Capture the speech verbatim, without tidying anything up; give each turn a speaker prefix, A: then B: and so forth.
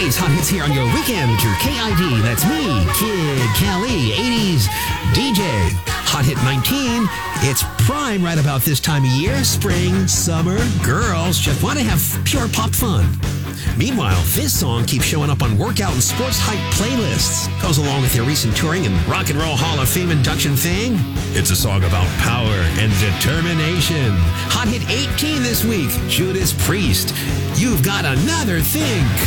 A: eighties Hot Hits here on your weekend with your K I D. That's me, Kid Kelly, eighties D J. Hot Hit nineteen, it's prime right about this time of year. Spring, summer, girls just want to have pure pop fun. Meanwhile, this song keeps showing up on workout and sports hype playlists. Goes along with your recent touring and Rock and Roll Hall of Fame induction thing. It's a song about power and determination. Hot Hit eighteen this week, Judas Priest. You've got another thing